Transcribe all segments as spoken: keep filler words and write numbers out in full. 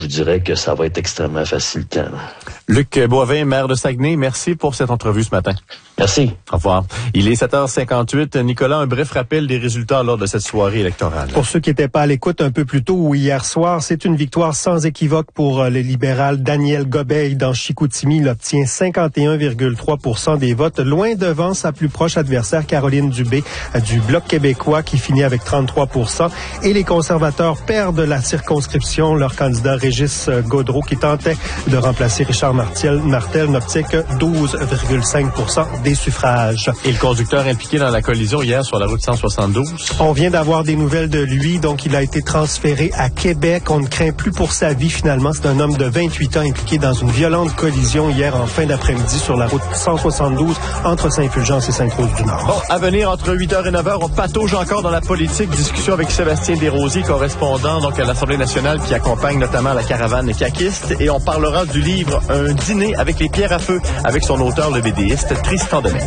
je vous dirais que ça va être extrêmement facilitant. Luc Boivin, maire de Saguenay, merci pour cette entrevue ce matin. Merci. Au revoir. Il est sept heures cinquante-huit. Nicolas, un bref rappel des résultats lors de cette soirée électorale. Pour ceux qui n'étaient pas à l'écoute un peu plus tôt ou hier soir, c'est une victoire sans équivoque pour le libéral Daniel Gobeil dans Chicoutimi. Il obtient cinquante et un virgule trois pour cent des votes, loin devant sa plus proche adversaire Caroline Dubé du Bloc québécois qui finit avec trente-trois pour cent. Et les conservateurs perdent la circonscription. Leur candidat Régis Gaudreault, qui tentait de remplacer Richard Martel, Martel n'obtient que douze virgule cinq pour cent des suffrages. Et le conducteur impliqué dans la collision hier sur la route cent soixante-douze? On vient d'avoir des nouvelles de lui, donc il a été transféré à Québec. On ne craint plus pour sa vie finalement. C'est un homme de vingt-huit ans impliqué dans une violente collision hier en fin d'après-midi sur la route cent soixante-douze entre Saint-Fulgence et Sainte-Rose-du-Nord. Bon, à venir entre huit heures et neuf heures, on patauge encore dans la politique. Discussion avec Sébastien Desrosiers, correspondant donc à l'Assemblée nationale qui accompagne notamment la caravane caquiste. Et on parlera du livre Un dîner avec les pierres à feu avec son auteur, le bédéiste Tristan Demers.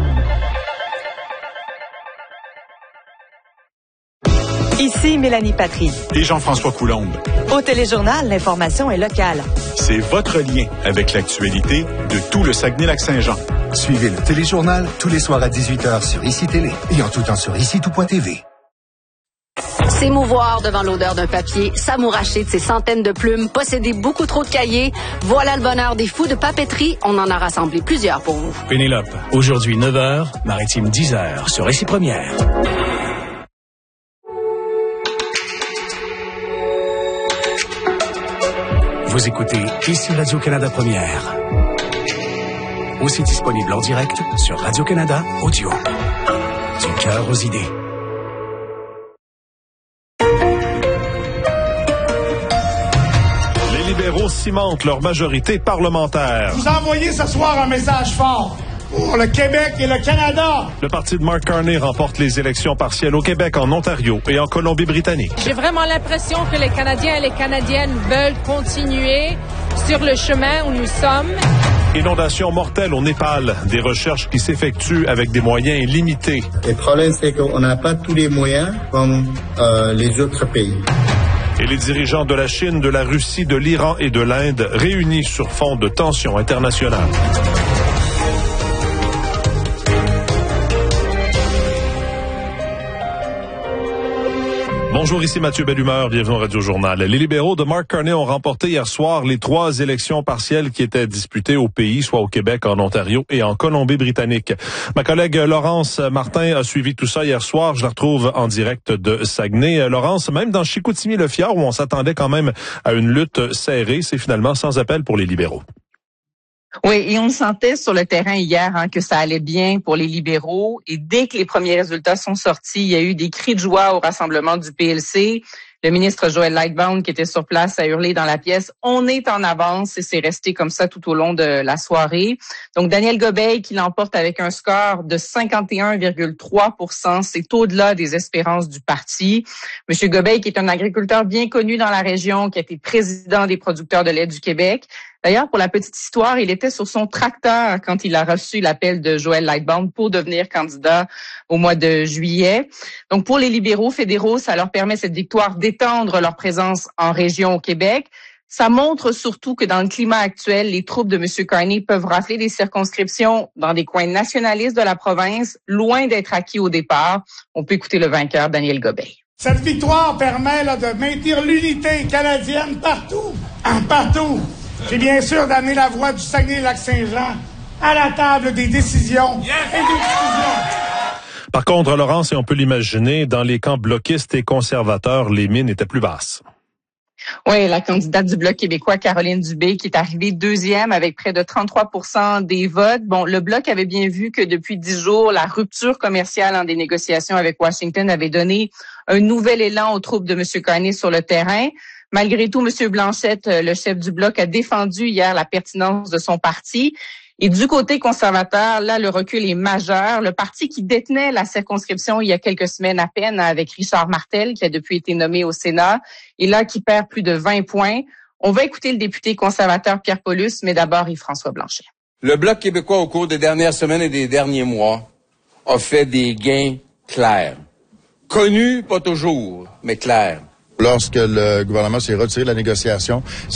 Ici Mélanie Patry. Et Jean-François Coulombe. Au Téléjournal, l'information est locale. C'est votre lien avec l'actualité de tout le Saguenay-Lac-Saint-Jean. Suivez le Téléjournal tous les soirs à dix-huit heures sur Ici Télé et en tout temps sur ici tout point t v. S'émouvoir devant l'odeur d'un papier, s'amouracher de ses centaines de plumes, posséder beaucoup trop de cahiers, voilà le bonheur des fous de papeterie. On en a rassemblé plusieurs pour vous. Pénélope, aujourd'hui neuf heures, Maritime dix heures, sur Ici Première. Vous écoutez Ici Radio-Canada Première. Aussi disponible en direct sur Radio-Canada Audio. Du cœur aux idées. Les libéraux cimentent leur majorité parlementaire. Vous envoyez ce soir un message fort pour le Québec et le Canada. Le parti de Mark Carney remporte les élections partielles au Québec, en Ontario et en Colombie-Britannique. J'ai vraiment l'impression que les Canadiens et les Canadiennes veulent continuer sur le chemin où nous sommes. Inondation mortelle au Népal, des recherches qui s'effectuent avec des moyens limités. Le problème, c'est qu'on n'a pas tous les moyens comme euh, les autres pays. Et les dirigeants de la Chine, de la Russie, de l'Iran et de l'Inde réunis sur fond de tensions internationales. Bonjour, ici Mathieu Bellumeur, bienvenue au Radio Journal. Les libéraux de Mark Carney ont remporté hier soir les trois élections partielles qui étaient disputées au pays, soit au Québec, en Ontario et en Colombie-Britannique. Ma collègue Laurence Martin a suivi tout ça hier soir. Je la retrouve en direct de Saguenay. Laurence, même dans Chicoutimi-le-Fjord, où on s'attendait quand même à une lutte serrée, c'est finalement sans appel pour les libéraux. Oui, et on sentait sur le terrain hier hein, que ça allait bien pour les libéraux. Et dès que les premiers résultats sont sortis, il y a eu des cris de joie au rassemblement du P L C. Le ministre Joël Lightbound, qui était sur place, a hurlé dans la pièce « On est en avance » et c'est resté comme ça tout au long de la soirée. Donc, Daniel Gobeil qui l'emporte avec un score de cinquante et un virgule trois pour cent. C'est au-delà des espérances du parti. Monsieur Gobeil, qui est un agriculteur bien connu dans la région, qui a été président des producteurs de lait du Québec. D'ailleurs, pour la petite histoire, il était sur son tracteur quand il a reçu l'appel de Joël Lightbound pour devenir candidat au mois de juillet. Donc, pour les libéraux fédéraux, ça leur permet cette victoire d'étendre leur présence en région au Québec. Ça montre surtout que dans le climat actuel, les troupes de M. Carney peuvent rafler des circonscriptions dans des coins nationalistes de la province, loin d'être acquis au départ. On peut écouter le vainqueur, Daniel Gobeil. Cette victoire permet là, de maintenir l'unité canadienne partout, partout. C'est bien sûr d'amener la voix du Saguenay-Lac-Saint-Jean à la table des décisions et des décisions. Par contre, Laurence, et on peut l'imaginer, dans les camps bloquistes et conservateurs, les mines étaient plus basses. Oui, la candidate du Bloc québécois, Caroline Dubé, qui est arrivée deuxième avec près de trente-trois pour cent des votes. Bon, le Bloc avait bien vu que depuis dix jours, la rupture commerciale en des négociations avec Washington avait donné un nouvel élan aux troupes de M. Carney sur le terrain. Malgré tout, M. Blanchette, le chef du Bloc, a défendu hier la pertinence de son parti. Et du côté conservateur, là, le recul est majeur. Le parti qui détenait la circonscription il y a quelques semaines à peine avec Richard Martel, qui a depuis été nommé au Sénat, et là, qui perd plus de vingt points. On va écouter le député conservateur Pierre Paulus, mais d'abord Yves-François Blanchet. Le Bloc québécois, au cours des dernières semaines et des derniers mois, a fait des gains clairs. Connus, pas toujours, mais clairs. Lorsque le gouvernement s'est retiré de la négociation,